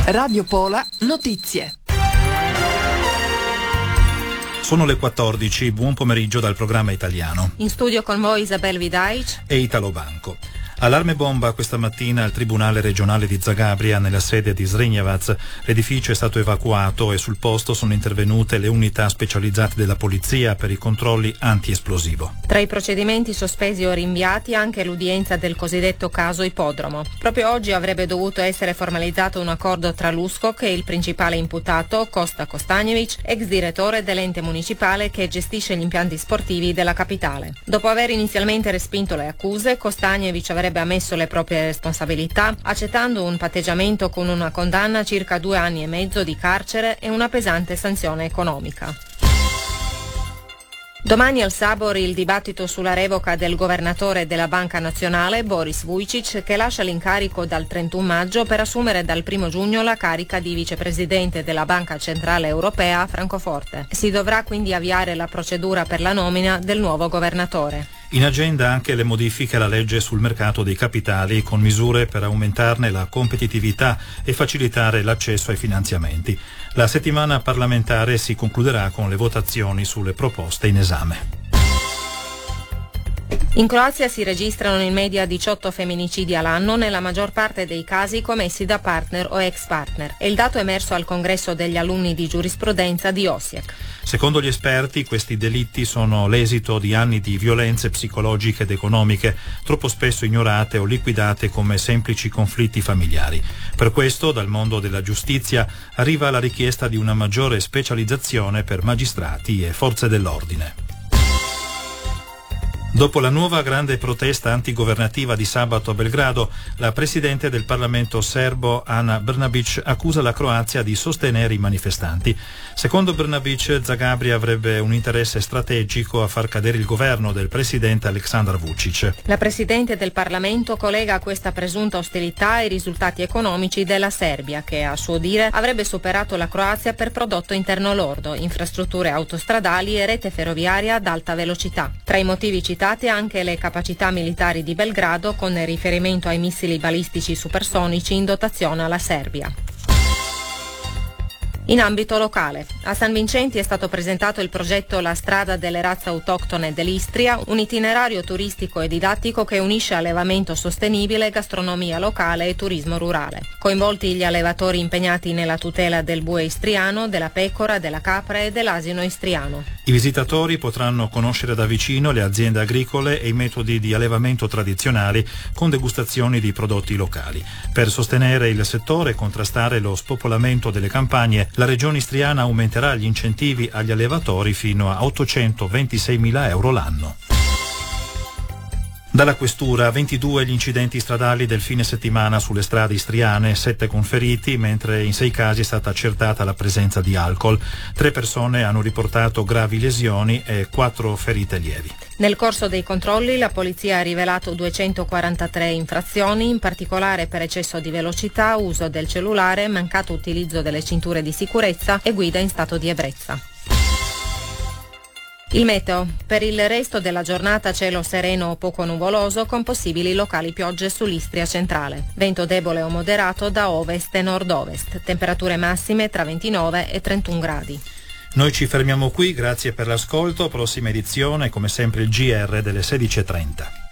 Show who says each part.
Speaker 1: Radio Pola Notizie.
Speaker 2: Sono le 14, buon pomeriggio dal programma italiano.
Speaker 3: In studio con voi Isabel Vidaic
Speaker 2: e Italo Banco. Allarme bomba questa mattina al Tribunale regionale di Zagabria nella sede di Zrinjevac. L'edificio è stato evacuato e sul posto sono intervenute le unità specializzate della polizia per i controlli antiesplosivo.
Speaker 3: Tra i procedimenti sospesi o rinviati anche l'udienza del cosiddetto caso Ippodromo. Proprio oggi avrebbe dovuto essere formalizzato un accordo tra l'USKOK e il principale imputato, Kosta Kostanovic, ex direttore dell'ente municipale che gestisce gli impianti sportivi della capitale. Dopo aver inizialmente respinto le accuse, Kostanovic avrebbe ammesso le proprie responsabilità, accettando un patteggiamento con una condanna a circa 2 anni e mezzo di carcere e una pesante sanzione economica. Domani al Sabor il dibattito sulla revoca del governatore della Banca Nazionale, Boris Vujčić, che lascia l'incarico dal 31 maggio per assumere dal 1 giugno la carica di vicepresidente della Banca Centrale Europea a Francoforte. Si dovrà quindi avviare la procedura per la nomina del nuovo governatore.
Speaker 2: In agenda anche le modifiche alla legge sul mercato dei capitali, con misure per aumentarne la competitività e facilitare l'accesso ai finanziamenti. La settimana parlamentare si concluderà con le votazioni sulle proposte in esame.
Speaker 3: In Croazia si registrano in media 18 femminicidi all'anno, nella maggior parte dei casi commessi da partner o ex partner. È il dato emerso al congresso degli alunni di giurisprudenza di Osijek.
Speaker 2: Secondo gli esperti, questi delitti sono l'esito di anni di violenze psicologiche ed economiche, troppo spesso ignorate o liquidate come semplici conflitti familiari. Per questo, dal mondo della giustizia arriva la richiesta di una maggiore specializzazione per magistrati e forze dell'ordine. Dopo la nuova grande protesta antigovernativa di sabato a Belgrado, la presidente del Parlamento serbo Ana Brnabić accusa la Croazia di sostenere i manifestanti. Secondo Brnabić, Zagabria avrebbe un interesse strategico a far cadere il governo del presidente Aleksandar Vučić.
Speaker 3: La presidente del Parlamento collega questa presunta ostilità ai risultati economici della Serbia, che a suo dire avrebbe superato la Croazia per prodotto interno lordo, infrastrutture autostradali e rete ferroviaria ad alta velocità. Tra i motivi citati anche le capacità militari di Belgrado con riferimento ai missili balistici supersonici in dotazione alla Serbia. In ambito locale, a San Vincenti è stato presentato il progetto La strada delle razze autoctone dell'Istria, un itinerario turistico e didattico che unisce allevamento sostenibile, gastronomia locale e turismo rurale. Coinvolti gli allevatori impegnati nella tutela del bue istriano, della pecora, della capra e dell'asino istriano.
Speaker 2: I visitatori potranno conoscere da vicino le aziende agricole e i metodi di allevamento tradizionali con degustazioni di prodotti locali. Per sostenere il settore e contrastare lo spopolamento delle campagne, la Regione Istriana aumenterà gli incentivi agli allevatori fino a 826.000 euro l'anno. Dalla questura 22 gli incidenti stradali del fine settimana sulle strade istriane, 7 con feriti, mentre in 6 casi è stata accertata la presenza di alcol. 3 persone hanno riportato gravi lesioni e 4 ferite lievi.
Speaker 3: Nel corso dei controlli la polizia ha rivelato 243 infrazioni, in particolare per eccesso di velocità, uso del cellulare, mancato utilizzo delle cinture di sicurezza e guida in stato di ebbrezza. Il meteo. Per il resto della giornata cielo sereno o poco nuvoloso con possibili locali piogge sull'Istria centrale. Vento debole o moderato da ovest e nord-ovest. Temperature massime tra 29 e 31 gradi.
Speaker 2: Noi ci fermiamo qui, grazie per l'ascolto. Prossima edizione, come sempre, il GR delle 16:30.